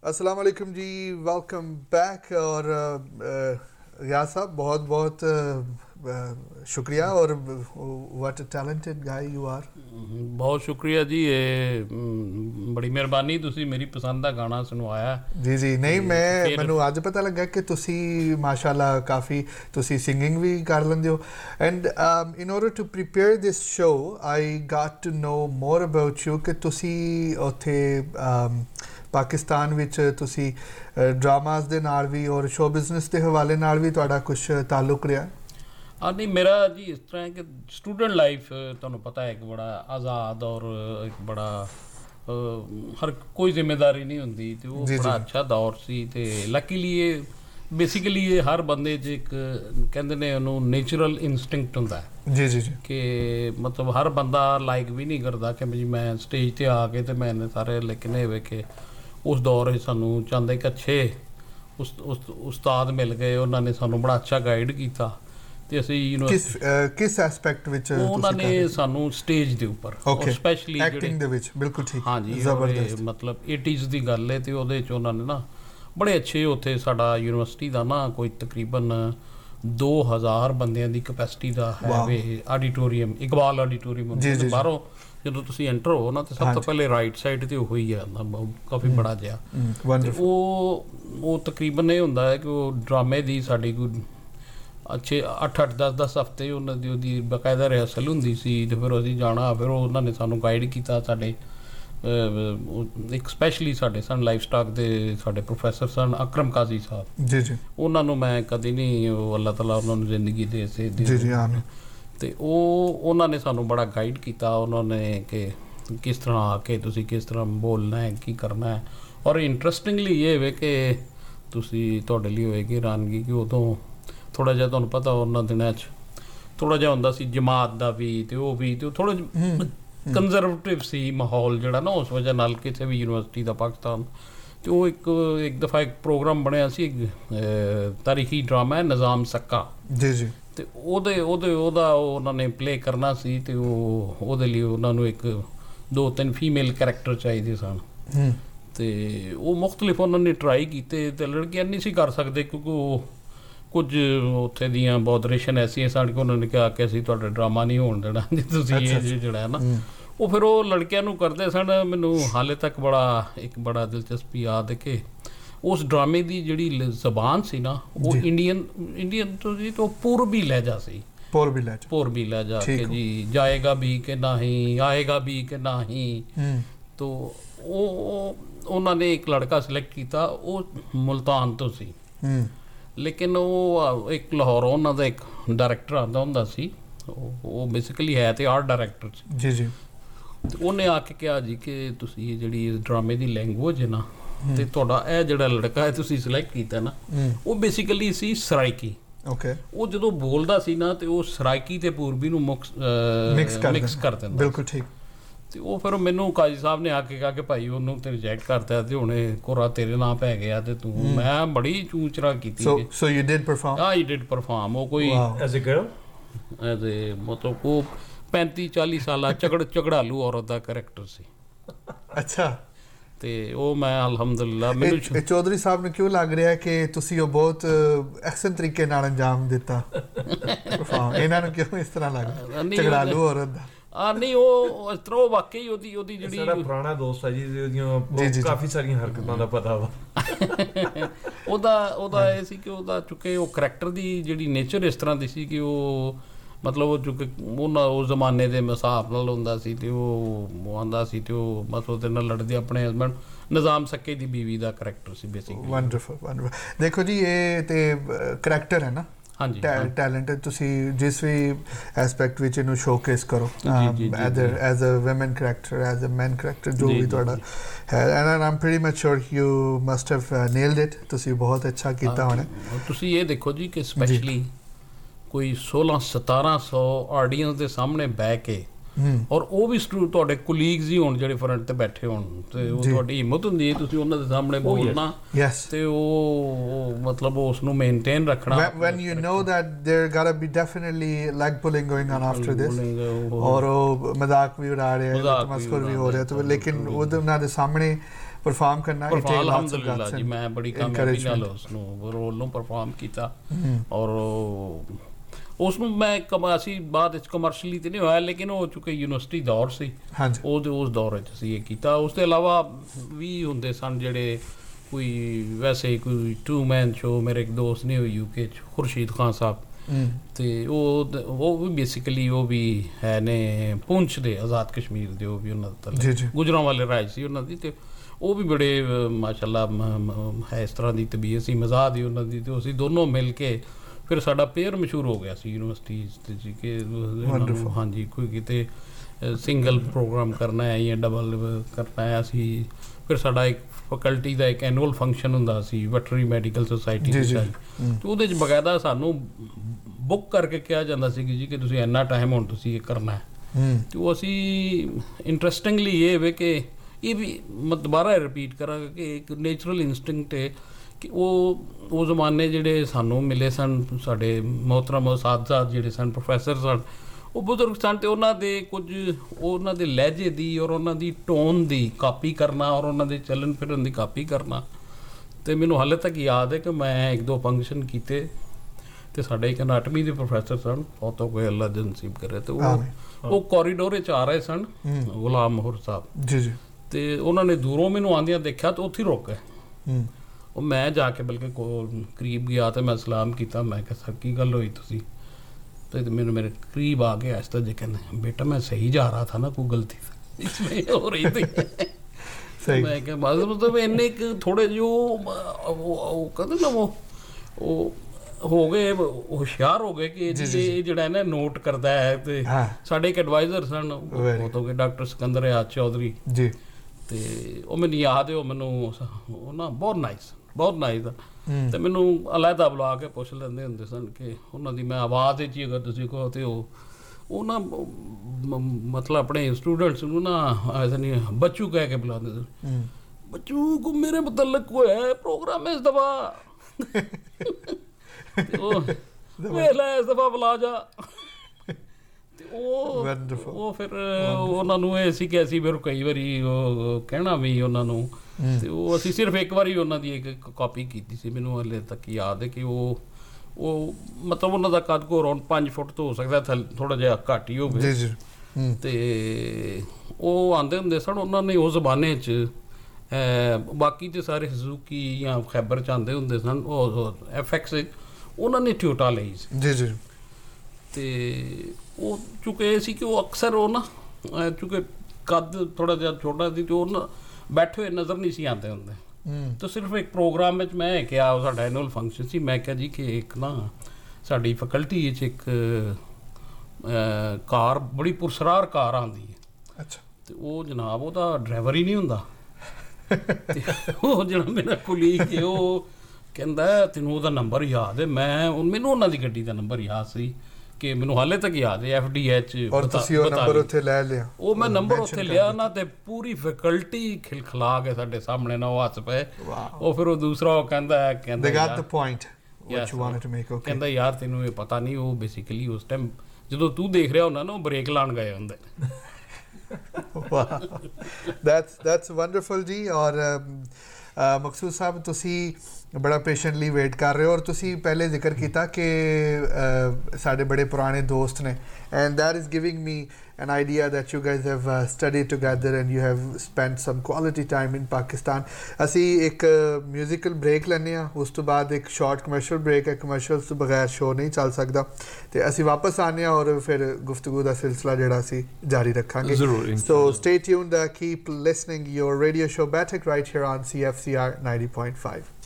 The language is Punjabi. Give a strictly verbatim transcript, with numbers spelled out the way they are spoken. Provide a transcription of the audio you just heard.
अस्सलाम वालेकुम जी, वेलकम बैक। और रियाज साहब बहुत बहुत शुक्रिया और what a talented guy you are. बहुत शुक्रिया जी, ये बड़ी ਮਿਹਰਬਾਨੀ ਤੁਸੀਂ ਮੇਰੀ ਪਸੰਦ ਦਾ ਗਾਣਾ ਸੁਣਵਾਇਆ ਜੀ ਜੀ। ਨਹੀਂ ਮੈਂ ਮੈਨੂੰ ਅੱਜ ਪਤਾ ਲੱਗਾ ਕਿ ਤੁਸੀਂ ਮਾਸ਼ਾਅੱਲਾ ਕਾਫੀ ਤੁਸੀਂ ਸਿੰਗਿੰਗ ਵੀ ਕਰ ਲੈਂਦੇ ਹੋ। And in order to prepare this show I Gat to know more about you ਕਿ ਤੁਸੀਂ ਉੱਥੇ ਪਾਕਿਸਤਾਨ ਵਿੱਚ ਤੁਸੀਂ ਡਰਾਮਾਜ਼ ਦੇ ਨਾਲ ਵੀ ਔਰ ਸ਼ੋ ਬਿਜ਼ਨਸ ਦੇ ਹਵਾਲੇ ਨਾਲ ਵੀ ਤੁਹਾਡਾ ਕੁਝ ਤਾਲੁਕ ਰਿਹਾ। हाँ नहीं, मेरा जी इस तरह है कि स्टूडेंट लाइफ तुहानू पता है एक बड़ा आज़ाद और एक बड़ा हर कोई जिम्मेदारी नहीं होंदी, तो वो बड़ा अच्छा दौर सी। ते लकीली ये बेसिकली ये हर बंदे च एक कहंदे ने उन्होंने नेचुरल इंस्टिंक्ट होंदा है जी जी जी कि मतलब हर बंदा लाइक भी नहीं करता कि जी मैं स्टेज ते आके ते मैंने सारे, लेकिन ये वे कि उस दौर सानू चाहते कि अच्छे उस उस उस्ताद मिल गए, उन्होंने सानू बड़ा अच्छा गाइड किया। ਤੇ ਅਸੀਂ ਯੂਨੀਵਰਸਿਟੀ ਕਿਸ ਐਸਪੈਕਟ ਵਿੱਚ ਉਹਨਾਂ ਨੇ ਸਾਨੂੰ ਸਟੇਜ ਦੇ ਉੱਪਰ ਔਰ ਸਪੈਸ਼ਲੀ ਐਕਟਿੰਗ ਦੇ ਵਿੱਚ ਬਿਲਕੁਲ ਠੀਕ ਹਾਂਜੀ ਜ਼ਬਰਦਸਤ ਮਤਲਬ ਏਟੀਜ਼ ਦੀ ਗੱਲ ਹੈ ਤੇ ਉਹਦੇ ਚ ਉਹਨਾਂ ਨੇ ਨਾ ਬੜੇ ਅੱਛੇ ਉੱਥੇ ਸਾਡਾ ਯੂਨੀਵਰਸਿਟੀ ਦਾ ਨਾ ਕੋਈ ਤਕਰੀਬਨ ਦੋ ਹਜ਼ਾਰ ਬੰਦਿਆਂ ਦੀ ਕਪੈਸਿਟੀ ਦਾ ਹੈ ਵੇ ਆਡੀਟੋਰੀਅਮ, ਇਕਬਾਲ ਆਡੀਟੋਰੀਅਮ। ਬਾਹਰੋਂ ਜਦੋਂ ਤੁਸੀਂ ਐਂਟਰ ਹੋ ਨਾ ਤੇ ਸਭ ਤੋਂ ਪਹਿਲੇ ਰਾਈਟ ਸਾਈਡ ਤੇ ਉਹ ਹੀ ਹੈ ਕਾਫੀ ਬੜਾ ਜਿਹਾ। ਉਹ ਉਹ ਤਕਰੀਬਨ ਇਹ ਹੁੰਦਾ ਹੈ ਕਿ ਉਹ ਡਰਾਮੇ ਦੀ ਸਾਡੀ ਕੋਈ ਅੱਛੇ ਅੱਠ ਅੱਠ ਦਸ ਦਸ ਹਫ਼ਤੇ ਉਹਨਾਂ ਦੀ ਉਹਦੀ ਬਕਾਇਦਾ ਰਿਹਰਸਲ ਹੁੰਦੀ ਸੀ ਤੇ ਫਿਰ ਅਸੀਂ ਜਾਣਾ, ਫਿਰ ਉਹਨਾਂ ਨੇ ਸਾਨੂੰ ਗਾਈਡ ਕੀਤਾ। ਸਾਡੇ ਇੱਕ ਸਪੈਸ਼ਲੀ ਸਾਡੇ ਸਨ ਲਾਈਫ ਸਟਾਕ ਦੇ ਸਾਡੇ ਪ੍ਰੋਫੈਸਰ ਸਨ ਅਕਰਮ ਕਾਜ਼ੀ ਸਾਹਿਬ ਜੀ ਜੀ, ਉਹਨਾਂ ਨੂੰ ਮੈਂ ਕਦੇ ਨਹੀਂ ਉਹ ਅੱਲਾਹ ਤਾਲਾ ਉਹਨਾਂ ਨੂੰ ਜ਼ਿੰਦਗੀ ਦੇ ਸੇ ਜੀ ਜੀ ਆਮੀਨ। ਤੇ ਉਹ ਉਹਨਾਂ ਨੇ ਸਾਨੂੰ ਬੜਾ ਗਾਈਡ ਕੀਤਾ, ਉਹਨਾਂ ਨੇ ਕਿ ਕਿਸ ਤਰ੍ਹਾਂ ਆ ਕੇ ਤੁਸੀਂ ਕਿਸ ਤਰ੍ਹਾਂ ਬੋਲਣਾ ਹੈ, ਕੀ ਕਰਨਾ ਹੈ। ਔਰ ਇੰਟਰਸਟਿੰਗਲੀ ਇਹ ਹੋਵੇ ਕਿ ਤੁਸੀਂ ਤੁਹਾਡੇ ਲਈ ਹੋਏਗੀ ਹੈਰਾਨਗੀ ਕਿ ਉਦੋਂ ਥੋੜ੍ਹਾ ਜਿਹਾ ਤੁਹਾਨੂੰ ਪਤਾ ਉਹਨਾਂ ਦਿਨਾਂ 'ਚ ਥੋੜ੍ਹਾ ਜਿਹਾ ਹੁੰਦਾ ਸੀ ਜਮਾਤ ਦਾ ਵੀ ਅਤੇ ਉਹ ਵੀ ਅਤੇ ਉਹ ਥੋੜ੍ਹਾ ਜਿਹਾ ਕੰਜ਼ਰਵੇਟਿਵ ਸੀ ਮਾਹੌਲ ਜਿਹੜਾ ਨਾ ਉਸ ਵਜ੍ਹਾ ਨਾਲ ਕਿਸੇ ਵੀ ਯੂਨੀਵਰਸਿਟੀ ਦਾ ਪਾਕਿਸਤਾਨ। ਅਤੇ ਉਹ ਇੱਕ ਇੱਕ ਦਫਾ ਇੱਕ ਪ੍ਰੋਗਰਾਮ ਬਣਿਆ ਸੀ, ਇੱਕ ਤਾਰੀਖੀ ਡਰਾਮਾ ਹੈ ਨਿਜ਼ਾਮ ਸੱਕਾ ਜੀ ਜੀ, ਅਤੇ ਉਹਦੇ ਉਹਦੇ ਉਹਦਾ ਉਹਨਾਂ ਨੇ ਪਲੇਅ ਕਰਨਾ ਸੀ ਅਤੇ ਉਹ ਉਹਦੇ ਲਈ ਉਹਨਾਂ ਨੂੰ ਇੱਕ ਦੋ ਤਿੰਨ ਫੀਮੇਲ ਕਰੈਕਟਰ ਚਾਹੀਦੇ ਸਨ। ਅਤੇ ਉਹ ਮੁਖਤਲਿਫ ਉਹਨਾਂ ਨੇ ਟਰਾਈ ਕੀਤੇ ਅਤੇ ਲੜਕੀਆਂ ਨਹੀਂ ਸੀ ਕਰ ਸਕਦੇ ਕਿਉਂਕਿ ਉਹ ਕੁਝ ਉੱਥੇ ਦੀਆਂ ਬੋਦਰੇਸ਼ਨ ਐਸੀਆਂ ਸਾਡੇ ਕੋਲ, ਉਹਨਾਂ ਨੇ ਕਿਹਾ ਕਿ ਅਸੀਂ ਤੁਹਾਡਾ ਡਰਾਮਾ ਨਹੀਂ ਹੋਣ ਦੇਣਾ ਜੇ ਤੁਸੀਂ ਇਹ ਜਿਹੜਾ ਹੈ ਨਾ। ਉਹ ਫਿਰ ਉਹ ਲੜਕਿਆਂ ਨੂੰ ਕਰਦੇ ਸਨ। ਮੈਨੂੰ ਹਾਲੇ ਤੱਕ ਬੜਾ ਇੱਕ ਬੜਾ ਦਿਲਚਸਪੀ ਯਾਦ ਹੈ ਕਿ ਉਸ ਡਰਾਮੇ ਦੀ ਜਿਹੜੀ ਜ਼ਬਾਨ ਸੀ ਨਾ ਉਹ ਇੰਡੀਅਨ ਇੰਡੀਅਨ ਤੋਂ ਜੀ ਤੋਂ ਪੂਰਬੀ ਲਹਿਜਾ ਸੀ, ਪੂਰਬੀ ਲਹਿਜਾ ਪੂਰਬੀ ਲਹਿਜਾ ਕਿ ਜੀ ਜਾਏਗਾ ਵੀ ਕਿ ਨਹੀਂ ਆਏਗਾ ਵੀ ਕਿ ਨਹੀਂ। ਤੋ ਉਹ ਉਹਨਾਂ ਨੇ ਇੱਕ ਲੜਕਾ ਸਿਲੈਕਟ ਕੀਤਾ, ਉਹ ਮੁਲਤਾਨ ਤੋਂ ਸੀ, ਲੇਕਿਨ ਉਹ ਇੱਕ ਲਾਹੌਰ ਉਹਨਾਂ ਦਾ ਇੱਕ ਡਾਇਰੈਕਟਰ ਆਉਂਦਾ ਹੁੰਦਾ ਸੀ, ਉਹ ਬੇਸਿਕਲੀ ਹੈ ਤੇ ਆਰਟ ਡਾਇਰੈਕਟਰ ਜੀ ਜੀ। ਅਤੇ ਉਹਨੇ ਆ ਕੇ ਕਿਹਾ ਜੀ ਕਿ ਤੁਸੀਂ ਜਿਹੜੀ ਇਸ ਡਰਾਮੇ ਦੀ ਲੈਂਗੁਏਜ ਹੈ ਨਾ ਅਤੇ ਤੁਹਾਡਾ ਇਹ ਜਿਹੜਾ ਲੜਕਾ ਹੈ ਤੁਸੀਂ ਸਿਲੈਕਟ ਕੀਤਾ ਨਾ ਉਹ ਬੇਸਿਕਲੀ ਸੀ ਸਰਾਇਕੀ। ਓਕੇ, ਉਹ ਜਦੋਂ ਬੋਲਦਾ ਸੀ ਨਾ ਅਤੇ ਉਹ ਸਰਾਇਕੀ ਅਤੇ ਪੂਰਬੀ ਨੂੰ ਮੁਕਸ ਮਿਕਸ ਕਰ ਦਿੰਦਾ। ਬਿਲਕੁਲ ਠੀਕ। ਅਤੇ ਉਹ ਫਿਰ ਮੈਨੂੰ ਕਾਜ਼ੀ ਸਾਹਿਬ ਨੇ ਆ ਕੇ ਕਿਹਾ ਕਿ ਭਾਈ ਉਹਨੂੰ ਤੇ ਰਿਜੈਕਟ ਕਰਤਾ ਅਤੇ ਹੁਣ ਕੋਰਾ ਤੇਰੇ ਨਾਂ ਪੈ ਗਿਆ ਅਤੇ ਤੂੰ ਮੈਂ ਬੜੀ ਚੂਚਰਾ ਕੀਤੀ। So you did perform? ਹਾਂ, ਯੂ ਡਿਡ ਪਰਫਾਰਮ। ਉਹ ਕੋਈ as a girl as a ਮਤਲਬ ਉਹ ਪੈਂਤੀ ਚਾਲੀ ਸਾਲਾ ਝਗੜ ਝਗੜਾਲੂ ਔਰਤ ਦਾ ਕਰੈਕਟਰ ਸੀ। ਅੱਛਾ। ਅਤੇ ਉਹ ਮੈਂ ਅਲਹਮਦੁਲਿਲਾ ਮੈਨੂੰ ਚੌਧਰੀ ਸਾਹਿਬ ਨੂੰ ਕਿਉਂ ਲੱਗ ਰਿਹਾ ਕਿ ਤੁਸੀਂ ਉਹ ਬਹੁਤ ਅਹਿਸਨ ਤਰੀਕੇ ਨਾਲ ਅੰਜਾਮ ਦਿੱਤਾ ਪਰਫਾਰਮ? ਇਹਨਾਂ ਨੂੰ ਕਿਉਂ ਇਸ ਤਰ੍ਹਾਂ ਲੱਗ ਝਗੜਾਲੂ ਔਰਤ ਦਾ? ਆ ਨਹੀਂ, ਉਹ ਇਸ ਤਰ੍ਹਾਂ ਉਹ ਵਾਕਈ ਉਹਦੀ ਉਹਦੀ ਜਿਹੜੀ ਸਾਡਾ ਪੁਰਾਣਾ ਦੋਸਤ ਹੈ ਜੀ, ਉਹਦੀਆਂ ਕਾਫੀ ਸਾਰੀਆਂ ਹਰਕਤਾਂ ਦਾ ਪਤਾ ਵਾ ਉਹਦਾ ਉਹਦਾ ਇਹ ਸੀ ਕਿ ਉਹਦਾ ਚੁੱਕੇ ਉਹ ਕਰੈਕਟਰ ਦੀ ਜਿਹੜੀ ਨੇਚਰ ਇਸ ਤਰ੍ਹਾਂ ਦੀ ਸੀ ਕਿ ਉਹ ਮਤਲਬ ਉਹ ਚੁੱਕੇ ਉਹਨਾਂ ਉਸ ਜ਼ਮਾਨੇ ਦੇ ਹਿਸਾਬ ਨਾਲ ਹੁੰਦਾ ਸੀ ਅਤੇ ਉਹ ਆਉਂਦਾ ਸੀ ਅਤੇ ਉਹ ਬਸ ਉਹਦੇ ਨਾਲ ਲੜਦੇ ਆਪਣੇ ਹਸਬੈਂਡ ਨਿਜ਼ਾਮ ਸੱਕੇ ਦੀ ਬੀਵੀ ਦਾ ਕਰੈਕਟਰ ਸੀ ਬੇਸਿਕਲੀ। Wonderful wonderful. ਦੇਖੋ ਜੀ ਇਹ ਤੇ ਕਰੈਕਟਰ ਹੈ ਨਾ, ਹਾਂਜੀ ਟੈਲੈਂਟ, ਤੁਸੀਂ ਜਿਸ ਵੀ ਐਸਪੈਕਟ ਵਿੱਚ ਇਹਨੂੰ ਸ਼ੋਕੇਸ ਕਰੋ as a woman character as a man character ਜੋ ਵੀ ਤੁਹਾਡਾ ਹੈ, and Aam pretty much sure you must have ਨੇਲਡ it. ਤੁਸੀਂ ਬਹੁਤ ਅੱਛਾ ਕੀਤਾ ਹੋਣਾ। ਤੁਸੀਂ ਇਹ ਦੇਖੋ ਜੀ ਕਿ ਸਪੈਸ਼ਲੀ ਕੋਈ ਸੋਲਾਂ ਸਤਾਰਾਂ ਸੌ ਆਡੀਅנס ਦੇ ਸਾਹਮਣੇ ਬਹਿ ਕੇ ਔਰ ਉਹ ਵੀ ਤੁਹਾਡੇ ਕੁਲੀਗਸ ਹੀ ਹੋਣ ਜਿਹੜੇ ਫਰੰਟ ਤੇ ਬੈਠੇ ਹੋਣ ਤੇ ਉਹ ਤੁਹਾਡੀ ਹਿੰਮਤ ਹੁੰਦੀ ਹੈ ਤੁਸੀਂ ਉਹਨਾਂ ਦੇ ਸਾਹਮਣੇ ਬੋਲਣਾ ਤੇ ਉਹ ਮਤਲਬ ਉਸ ਨੂੰ ਮੇਨਟੇਨ ਰੱਖਣਾ। when you know that there gotta be definitely leg pulling going on after this ਔਰ ਉਹ ਮਜ਼ਾਕ ਵੀ ਉਡਾ ਰਹੇ ਤਮਸਕਰ ਵੀ ਹੋ ਰਿਹਾ ਤੇ ਲੇਕਿਨ ਉਹਨਾਂ ਦੇ ਸਾਹਮਣੇ ਪਰਫਾਰਮ ਕਰਨਾ। ਅਲਹਮਦੁਲਿਲਾ ਜੀ ਮੈਂ ਬੜੀ ਕਾਮਯਾਬੀ ਨਾਲ ਉਸ ਨੂੰ ਰੋਲ ਨੂੰ ਪਰਫਾਰਮ ਕੀਤਾ ਔਰ ਉਸ ਨੂੰ ਮੈਂ ਅਸੀਂ ਬਾਅਦ ਵਿੱਚ ਕਮਰਸ਼ਲੀ ਤੇ ਨਹੀਂ ਹੋਇਆ ਲੇਕਿਨ ਉਹ ਚੁੱਕੇ ਯੂਨੀਵਰਸਿਟੀ ਦੌਰ ਸੀ ਉਹਦੇ ਉਸ ਦੌਰ ਵਿੱਚ ਅਸੀਂ ਇਹ ਕੀਤਾ। ਉਸ ਤੋਂ ਇਲਾਵਾ ਵੀ ਹੁੰਦੇ ਸਨ ਜਿਹੜੇ ਕੋਈ ਵੈਸੇ ਕੋਈ ਟੂ ਮੈਨ ਸ਼ੋ। ਮੇਰੇ ਇੱਕ ਦੋਸਤ ਨੇ ਯੂਕੇ 'ਚ ਖੁਰਸ਼ੀਦ ਖਾਨ ਸਾਹਿਬ ਅਤੇ ਉਹ ਉਹ ਵੀ ਬੇਸਿਕਲੀ ਉਹ ਵੀ ਹੈ ਨੇ ਪੁੰਛ ਦੇ ਆਜ਼ਾਦ ਕਸ਼ਮੀਰ ਦੇ। ਉਹ ਵੀ ਉਹਨਾਂ ਦਾ ਗੁਜਰਾਂਵਾਲੇ ਰਾਜ ਸੀ ਉਹਨਾਂ ਦੀ ਅਤੇ ਉਹ ਵੀ ਬੜੇ ਮਾਸ਼ਾਅੱਲਾ ਹੈ ਇਸ ਤਰ੍ਹਾਂ ਦੀ ਤਬੀਅਤ ਸੀ ਮਜ਼ਾਕ ਦੀ ਉਹਨਾਂ ਦੀ। ਅਤੇ ਅਸੀਂ ਦੋਨੋਂ ਮਿਲ ਕੇ ਫਿਰ ਸਾਡਾ ਪੇਅਰ ਮਸ਼ਹੂਰ ਹੋ ਗਿਆ ਸੀ ਯੂਨੀਵਰਸਿਟੀ 'ਚ ਜੀ ਕਿ ਹਾਂਜੀ ਕੋਈ ਕਿਤੇ ਸਿੰਗਲ ਪ੍ਰੋਗਰਾਮ ਕਰਨਾ ਹੈ ਜਾਂ ਡਬਲ ਕਰਨਾ ਹੈ। ਅਸੀਂ ਫਿਰ ਸਾਡਾ ਇੱਕ ਫੈਕਲਟੀ ਦਾ ਇੱਕ ਐਨੂਅਲ ਫੰਕਸ਼ਨ ਹੁੰਦਾ ਸੀ ਵੈਟਰਨਰੀ ਮੈਡੀਕਲ ਸੁਸਾਇਟੀ ਦੇ ਵਿੱਚ ਅਤੇ ਉਹਦੇ 'ਚ ਬਕਾਇਦਾ ਸਾਨੂੰ ਬੁੱਕ ਕਰਕੇ ਕਿਹਾ ਜਾਂਦਾ ਸੀ ਕਿ ਜੀ ਕਿ ਤੁਸੀਂ ਇੰਨਾ ਟਾਈਮ ਹੁਣ ਤੁਸੀਂ ਇਹ ਕਰਨਾ ਹੈ। ਅਤੇ ਉਹ ਅਸੀਂ ਇੰਟਰਸਟਿੰਗਲੀ ਇਹ ਵੇ ਕਿ ਇਹ ਵੀ ਮੈਂ ਦੁਬਾਰਾ ਰਿਪੀਟ ਕਰਾਂਗਾ ਕਿ ਇੱਕ ਨੇਚਰਲ ਇੰਸਟਿੰਕਟ ਹੈ ਕਿ ਉਹ ਉਹ ਜ਼ਮਾਨੇ ਜਿਹੜੇ ਸਾਨੂੰ ਮਿਲੇ ਸਨ ਸਾਡੇ ਮੁਹਤਰਮ ਉਸਤਾਦ ਜਿਹੜੇ ਸਨ ਪ੍ਰੋਫੈਸਰ ਸਨ ਉਹ ਬਜ਼ੁਰਗ ਸਨ ਅਤੇ ਉਹਨਾਂ ਦੇ ਕੁਝ ਉਹਨਾਂ ਦੇ ਲਹਿਜੇ ਦੀ ਔਰ ਉਹਨਾਂ ਦੀ ਟੋਨ ਦੀ ਕਾਪੀ ਕਰਨਾ ਔਰ ਉਹਨਾਂ ਦੇ ਚੱਲਣ ਫਿਰਨ ਦੀ ਕਾਪੀ ਕਰਨਾ। ਅਤੇ ਮੈਨੂੰ ਹਾਲੇ ਤੱਕ ਯਾਦ ਹੈ ਕਿ ਮੈਂ ਇੱਕ ਦੋ ਫੰਕਸ਼ਨ ਕੀਤੇ ਅਤੇ ਸਾਡੇ ਇੱਕ ਅਨਾਟਮੀ ਦੇ ਪ੍ਰੋਫੈਸਰ ਸਨ ਉਹ ਤੋਂ ਕੋਈ ਅੱਲਾ ਨਸੀਬ ਕਰੇ ਅਤੇ ਉਹ ਉਹ ਕੋਰੀਡੋਰ ਵਿੱਚ ਆ ਰਹੇ ਸਨ ਗੁਲਾਮ ਮੋਹਰ ਸਾਹਿਬ ਜੀ ਜੀ ਅਤੇ ਉਹਨਾਂ ਨੇ ਦੂਰੋਂ ਮੈਨੂੰ ਆਉਂਦਿਆਂ ਦੇਖਿਆ ਤਾਂ ਉੱਥੇ ਰੁਕ ਗਏ। ਉਹ ਮੈਂ ਜਾ ਕੇ ਬਲਕਿ ਕੋਲ ਕਰੀਬ ਗਿਆ ਅਤੇ ਮੈਂ ਸਲਾਮ ਕੀਤਾ। ਮੈਂ ਕਿਹਾ ਸਰ ਕੀ ਗੱਲ ਹੋਈ ਤੁਸੀਂ ਅਤੇ ਮੈਨੂੰ ਮੇਰੇ ਕਰੀਬ ਆ ਕੇ ਆਹਿਸਤਾ ਜੇ ਕਹਿੰਦੇ ਬੇਟਾ ਮੈਂ ਸਹੀ ਜਾ ਰਹਾ ਥਾ ਨਾ ਕੋਈ ਗਲਤੀ ਇਸਮੇਂ ਹੋ ਰਹੀ ਥੀ। ਮੈਂ ਕਿਹਾ ਮਤਲਬ ਇੰਨੇ ਇੱਕ ਥੋੜ੍ਹੇ ਜਿਹੇ ਉਹ ਕਹਿੰਦੇ ਨਾ ਉਹ ਉਹ ਹੋ ਗਏ ਹੁਸ਼ਿਆਰ ਹੋ ਗਏ ਕਿ ਇਹ ਜਿਹੜਾ ਹੈ ਨਾ ਨੋਟ ਕਰਦਾ ਹੈ। ਅਤੇ ਸਾਡੇ ਇੱਕ ਐਡਵਾਈਜ਼ਰ ਸਨ ਉਹ ਤੋਂ ਕਿ ਡਾਕਟਰ ਸਿਕੰਦਰ ਰਿਆਜ਼ ਚੌਧਰੀ ਜੀ ਅਤੇ ਉਹ ਮੈਨੂੰ ਯਾਦ ਹੈ ਉਹ ਮੈਨੂੰ ਉਹ ਨਾ ਬਹੁਤ ਨਾਈਸ ਬਹੁਤ ਨਾਈਸ ਆ ਅਤੇ ਮੈਨੂੰ ਅਲੱਗਾ ਬੁਲਾ ਕੇ ਪੁੱਛ ਲੈਂਦੇ ਹੁੰਦੇ ਸਨ ਕਿ ਉਹਨਾਂ ਦੀ ਮੈਂ ਆਵਾਜ਼ ਵਿੱਚ ਹੀ ਅਗਰ ਤੁਸੀਂ ਕਹੋ ਤਾਂ ਉਹ ਉਹ ਨਾ ਮਤਲਬ ਆਪਣੇ ਸਟੂਡੈਂਟਸ ਨੂੰ ਨਾ ਐਸਾ ਨਹੀਂ ਬੱਚੂ ਕਹਿ ਕੇ ਬੁਲਾਉਂਦੇ ਸਨ। ਬੱਚੂ ਕੋ ਮੇਰੇ ਮੁਤਲਕ ਕੋਈ ਹੈ ਪ੍ਰੋਗਰਾਮ ਇਸ ਦਫਾ ਉਹ ਵੇਖ ਲੈ ਇਸ ਦਫਾ ਬੁਲਾ ਜਾ। ਅਤੇ ਉਹ ਉਹ ਫਿਰ ਉਹਨਾਂ ਨੂੰ ਇਹ ਸੀ ਕਿ ਅਸੀਂ ਫਿਰ ਕਈ ਵਾਰੀ ਉਹ ਕਹਿਣਾ ਵੀ ਉਹਨਾਂ ਨੂੰ ਅਤੇ ਉਹ ਅਸੀਂ ਸਿਰਫ ਇੱਕ ਵਾਰੀ ਉਹਨਾਂ ਦੀ ਇੱਕ ਕਾਪੀ ਕੀਤੀ ਸੀ। ਮੈਨੂੰ ਹਾਲੇ ਤੱਕ ਯਾਦ ਹੈ ਕਿ ਉਹ ਉਹ ਮਤਲਬ ਉਹਨਾਂ ਦਾ ਕੱਦ ਕੋ ਅਰਾਊਂਡ ਪੰਜ ਫੁੱਟ ਤੋਂ ਹੋ ਸਕਦਾ ਥੱਲੇ ਥੋੜ੍ਹਾ ਜਿਹਾ ਘੱਟ ਹੀ ਹੋਵੇ ਅਤੇ ਉਹ ਆਉਂਦੇ ਹੁੰਦੇ ਸਨ। ਉਹਨਾਂ ਨੇ ਉਸ ਜ਼ਮਾਨੇ 'ਚ ਬਾਕੀ ਤਾਂ ਸਾਰੇ ਸੁਜ਼ੂਕੀ ਜਾਂ ਖੈਬਰ 'ਚ ਆਉਂਦੇ ਹੁੰਦੇ ਸਨ ਉਹ ਐਫ ਐਕਸ ਉਹਨਾਂ ਨੇ ਟਿਊਟਾ ਲਈ ਸੀ ਜੀ ਜੀ ਅਤੇ ਉਹ ਚੁੱਕੇ ਇਹ ਸੀ ਕਿ ਉਹ ਅਕਸਰ ਉਹ ਨਾ ਚੂੰਕਿ ਕੱਦ ਥੋੜ੍ਹਾ ਜਿਹਾ ਛੋਟਾ ਸੀ ਅਤੇ ਉਹ ਨਾ ਬੈਠੇ ਹੋਏ ਨਜ਼ਰ ਨਹੀਂ ਸੀ ਆਉਂਦੇ ਹੁੰਦੇ। ਤਾਂ ਸਿਰਫ ਇੱਕ ਪ੍ਰੋਗਰਾਮ ਵਿੱਚ ਮੈਂ ਕਿਹਾ ਉਹ ਸਾਡਾ ਐਨੂਅਲ ਫੰਕਸ਼ਨ ਸੀ ਮੈਂ ਕਿਹਾ ਜੀ ਕਿ ਇੱਕ ਨਾ ਸਾਡੀ ਫੈਕਲਟੀ ਵਿੱਚ ਇੱਕ ਕਾਰ ਬੜੀ ਪੁਰਸਰਾਰ ਕਾਰ ਆਉਂਦੀ ਹੈ ਅੱਛਾ ਅਤੇ ਉਹ ਜਨਾਬ ਉਹਦਾ ਡਰਾਈਵਰ ਹੀ ਨਹੀਂ ਹੁੰਦਾ। ਅਤੇ ਉਹ ਜਿਹੜਾ ਮੇਰਾ ਕੁਲੀਗ ਹੈ ਉਹ ਕਹਿੰਦਾ ਤੈਨੂੰ ਉਹਦਾ ਨੰਬਰ ਯਾਦ ਹੈ। ਮੈਂ ਮੈਨੂੰ ਉਹਨਾਂ ਦੀ ਗੱਡੀ ਦਾ ਨੰਬਰ ਯਾਦ ਸੀ ਕਿ ਮੈਨੂੰ ਹਾਲੇ ਤੱਕ ਯਾਦ ਹੈ ਐਫ ਡੀ ਐਚ ਔਰ ਤੁਸੀਂ ਉਹ ਨੰਬਰ ਉੱਥੇ ਲੈ ਲਿਆ। ਉਹ ਮੈਂ ਨੰਬਰ ਉੱਥੇ ਲਿਆ ਨਾ ਅਤੇ ਪੂਰੀ ਫੈਕਲਟੀ ਖਿਲਖਿਲਾ ਕੇ ਸਾਡੇ ਸਾਹਮਣੇ ਨਾ ਉਹ ਹੱਸ ਪਏ। ਉਹ ਫਿਰ ਉਹ ਦੂਸਰਾ ਉਹ ਕਹਿੰਦਾ ਕਹਿੰਦਾ ਕਹਿੰਦਾ ਯਾਰ ਤੈਨੂੰ ਇਹ ਪਤਾ ਨਹੀਂ ਉਹ ਬੇਸਿਕਲੀ ਉਸ ਟਾਈਮ ਜਦੋਂ ਤੂੰ ਦੇਖ ਰਿਹਾ ਹੁੰਦਾ ਨਾ ਉਹ ਬ੍ਰੇਕ ਲਾਉਣ ਗਏ ਹੁੰਦੇ। that's that's wonderful ਜੀ। ਔਰ ਮਕਸੂਦ ਸਾਹਿਬ ਤੁਸੀਂ ਬੜਾ ਪੇਸ਼ੈਂਟਲੀ ਵੇਟ ਕਰ ਰਹੇ ਹੋ ਔਰ ਤੁਸੀਂ ਪਹਿਲੇ ਜ਼ਿਕਰ ਕੀਤਾ ਕਿ ਸਾਡੇ ਬੜੇ ਪੁਰਾਣੇ ਦੋਸਤ ਨੇ and that is giving me an idea that you guys have uh, studied together and you have spent some quality time in Pakistan. ਅਸੀਂ ਇੱਕ ਮਿਊਜ਼ੀਕਲ ਬ੍ਰੇਕ ਲੈਂਦੇ ਹਾਂ ਉਸ ਤੋਂ ਬਾਅਦ ਇੱਕ ਸ਼ਾਰਟ ਕਮਰਸ਼ੀਅਲ ਬ੍ਰੇਕ ਹੈ। ਕਮਰਸ਼ੀਅਲ ਤੋਂ ਬਗੈਰ ਸ਼ੋਅ ਨਹੀਂ ਚੱਲ ਸਕਦਾ ਅਤੇ ਅਸੀਂ ਵਾਪਸ ਆਉਂਦੇ ਹਾਂ ਔਰ ਫਿਰ ਗੁਫ਼ਤਗੂ ਦਾ ਸਿਲਸਿਲਾ ਜਿਹੜਾ ਅਸੀਂ ਜਾਰੀ ਰੱਖਾਂਗੇ। So stay tuned, uh, keep listening your radio show Batik right here on C F C R ninety point five.